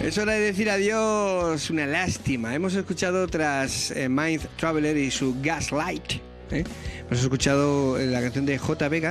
Es hora de decir adiós, una lástima. Hemos escuchado tras Mind Traveler y su Gaslight. Hemos escuchado la canción de J. Vega.